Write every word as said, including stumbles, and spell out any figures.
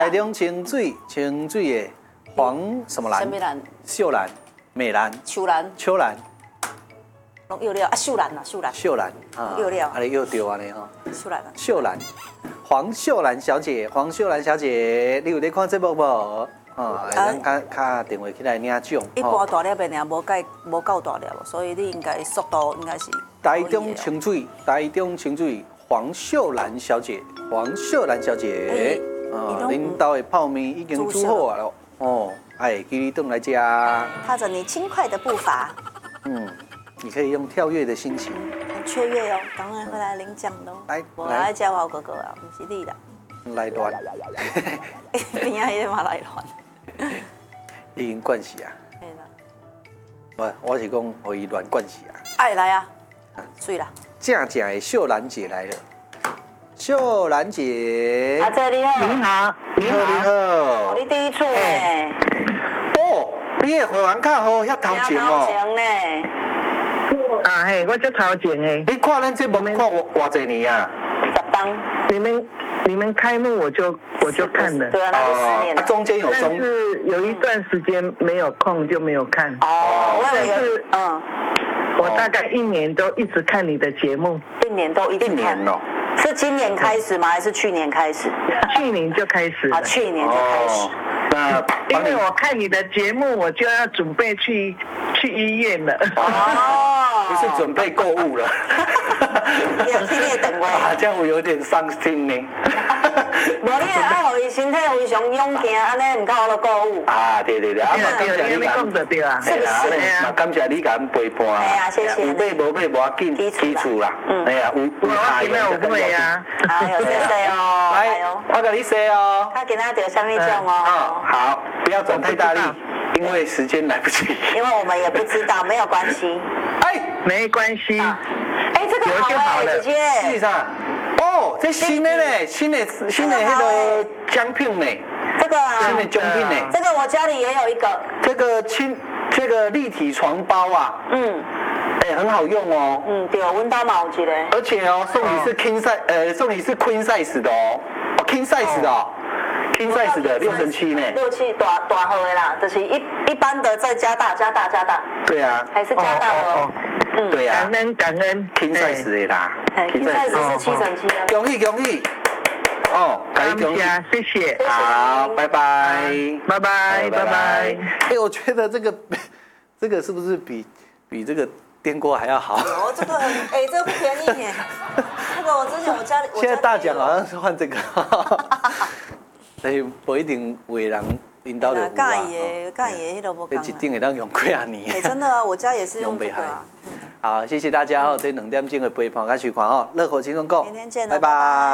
台中清水，清水的黄什么兰？ 什么兰？ 秀兰、美兰、 秋兰、 秋兰、 拢有了啊，秀兰啊，秀兰。 秀兰啊， 有了啊，你又丢啊你哈。 秀兰啊。 秀兰，黄秀兰小姐，黄秀兰小姐，你有在看节目无？啊，咱卡卡电话起来领奖。 一般大粒的尔无够无够大粒，所以你应该速度应该是。 台中清水，台中清水，黄秀兰小姐，黄秀兰小姐。啊，恁兜的泡面已经煮好啊了，哦，哎，给你顿来家。 踏着你轻快的步伐， 嗯，你可以用跳跃的心情。 很雀跃哦，赶快回来领奖喽！ 来， 我来叫我哥哥啊，不是你啦。 来乱， 边仔伊嘛来乱， 已经惯势啊。我我是讲，互伊乱惯势啊。 爱来啊，水啦。 正正的秀兰姐来了。秀兰姐， 阿姐你好，你好， 你好，你好， 你第一次呢？ 哦，你的会员卡号遐头前哦。 呢？啊嘿，我这头前诶。 你看咱这部看偌偌济年啊？ 十当。你们你们开幕我就我就看了。 对啊，那是十年了。 中间有中。 但是有一段时间没有空就没有看。 哦，我但是嗯， 我大概一年都一直看你的节目。 一年都一直看。 一年哦。 是今年开始吗？还是去年开始？ 去年就开始了。 啊，去年就开始。 那因为我看你的节目，我就要准备去去医院了。 哦， 不是准备购物了。 两天也等我。 啊，这样我有点伤心呢。 无你爱互伊身体非常勇健，安尼唔靠我购物。 啊，对对对，啊嘛感谢你讲得对啊， 是不是？嘛感谢你甲阮陪伴。 哎呀，谢谢。 有买无买无要紧，基础啦。哎呀，有有下有有会啊。 哎呦，谢谢哦。 来，我给你写哦。 他给他得什么奖哦？ 哦，好，不要转太大力，因为时间来不及。 因为我们也不知道，没有关系。 哎，没关系。 哎，这个好哎，姐姐。 是啥？哦，这新的嘞，新的新的那个奖品呢？ 这个啊， 新的奖品呢？ 这个我家里也有一个。 这个轻这个立体床包啊，嗯，哎，很好用哦。 嗯，对，温刀毛一个。 而且哦，送你是 king size，呃，送你是 queen size 的哦，哦 king size 的哦 ，king size 的六乘七呢。 六七大大号的啦，就是一一般的再加大加大加大。 对啊。 还是加大哦。 嗯，对呀。 感恩感恩 king size 的啦。 king size 是七乘七啊。 恭喜恭喜！哦，感谢谢谢。 好，拜拜， 拜拜拜拜。 哎，我觉得这个这个是不是比比这个电锅还要好？ 有这个很，哎，这个不便宜耶。那个我之前我家里， 现在大奖好像是换这个，所以不一定为人领导的。 介意的，介意的，迄个无讲。 一定会当用几啊年。 哎，真的啊，我家也是用这个。 好，谢谢大家哦，这两点钟的陪伴，开始看哦，乐活轻松购， 明天见， 拜拜。